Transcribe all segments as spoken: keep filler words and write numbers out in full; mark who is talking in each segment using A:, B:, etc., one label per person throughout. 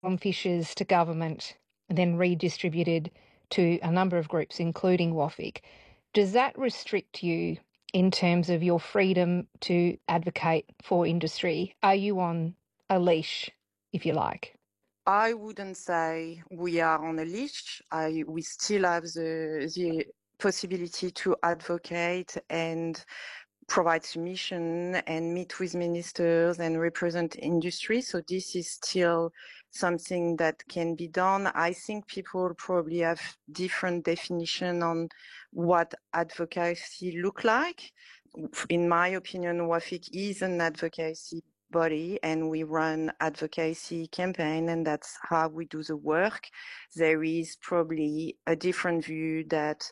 A: from fishers to government and then redistributed to a number of groups, including WAFIC. Does that restrict you in terms of your freedom to advocate for industry? Are you on a leash, if you like?
B: I wouldn't say we are on a leash. I, we still have the, the possibility to advocate and provide submission and meet with ministers and represent industry. So this is still something that can be done. I think people probably have different definition on what advocacy look like. In my opinion, WAFIC is an advocacy body and we run advocacy campaign, and that's how we do the work. There is probably a different view that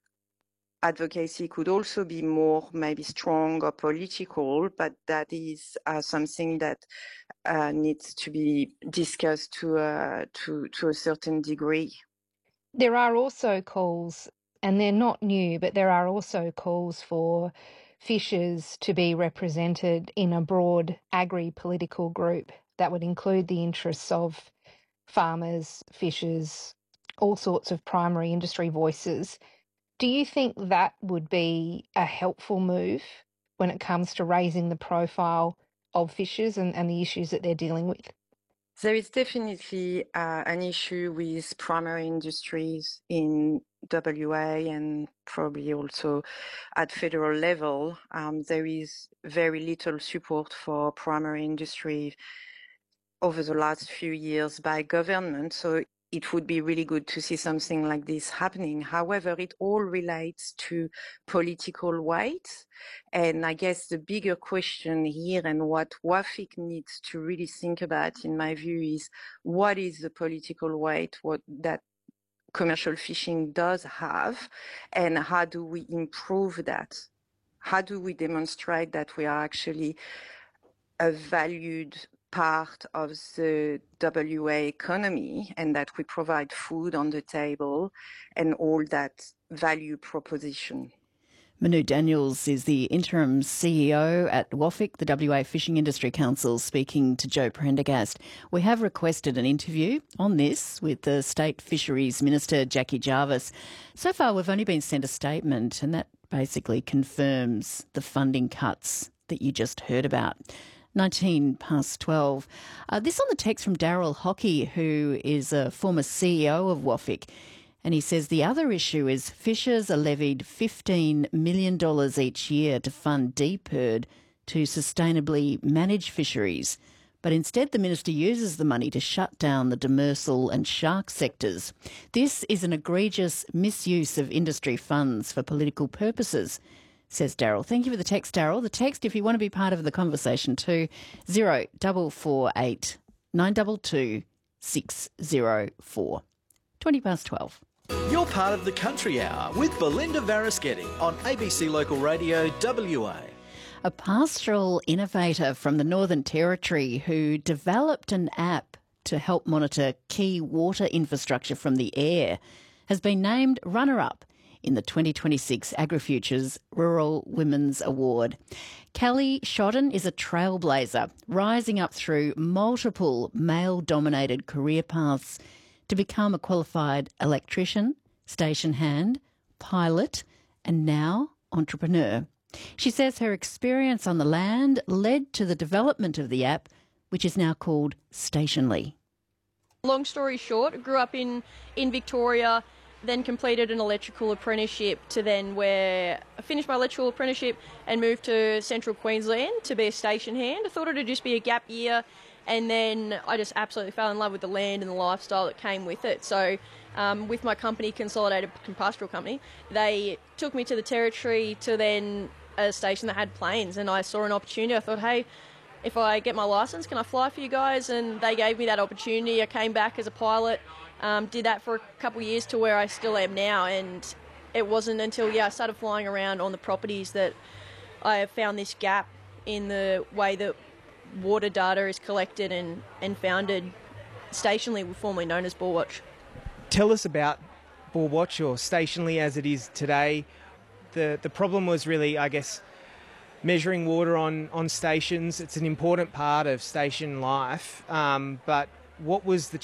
B: advocacy could also be more maybe strong or political, but that is uh, something that uh, needs to be discussed to, uh, to, to a certain degree.
A: There are also calls, and they're not new, but there are also calls for fishers to be represented in a broad agri-political group that would include the interests of farmers, fishers, all sorts of primary industry voices. Do you think that would be a helpful move when it comes to raising the profile of fishers and, and the issues that they're dealing with?
B: There is definitely uh, an issue with primary industries in W A and probably also at federal level. Um, there is very little support for primary industry over the last few years by government. So it would be really good to see something like this happening. However, it all relates to political weight. And I guess the bigger question here and what WAFIC needs to really think about, in my view, is what is the political weight what that commercial fishing does have, and how do we improve that? How do we demonstrate that we are actually a valued part of the W A economy and that we provide food on the table and all that value proposition?
C: Manu Daniels is the interim C E O at WAFIC, the W A Fishing Industry Council, speaking to Joe Prendergast. We have requested an interview on this with the State Fisheries Minister, Jackie Jarvis. So far, we've only been sent a statement, and that basically confirms the funding cuts that you just heard about. nineteen past twelve. Uh, this on the text from Daryl Hockey, who is a former C E O of WAFIC. And he says the other issue is fishers are levied fifteen million dollars each year to fund D P I R D to sustainably manage fisheries. But instead the minister uses the money to shut down the demersal and shark sectors. This is an egregious misuse of industry funds for political purposes, says Daryl. Thank you for the text, Daryl. The text, if you want to be part of the conversation too, zero four four eight nine two two six zero four. twenty past twelve.
D: You're part of the Country Hour with Belinda Varaschetti on A B C Local Radio W A.
C: A pastoral innovator from the Northern Territory who developed an app to help monitor key water infrastructure from the air has been named runner-up in the twenty twenty-six AgriFutures Rural Women's Award. Kelly Shodden is a trailblazer, rising up through multiple male-dominated career paths to become a qualified electrician, station hand, pilot, and now entrepreneur. She says her experience on the land led to the development of the app, which is now called Stationly.
E: Long story short, I grew up in, in Victoria, then completed an electrical apprenticeship to then where I finished my electrical apprenticeship and moved to Central Queensland to be a station hand. I thought it would just be a gap year, and then I just absolutely fell in love with the land and the lifestyle that came with it. So um, with my company, Consolidated Pastoral Company, they took me to the Territory to then a station that had planes, and I saw an opportunity. I thought, hey, if I get my licence, can I fly for you guys? And they gave me that opportunity. I came back as a pilot, um, did that for a couple of years to where I still am now, and it wasn't until yeah I started flying around on the properties that I have found this gap in the way that water data is collected and, and founded. Stationly, formerly known as Boarwatch.
F: Tell us about Boarwatch, or Stationly as it is today. The the problem was really, I guess, measuring water on, on stations. It's an important part of station life, um, but what was the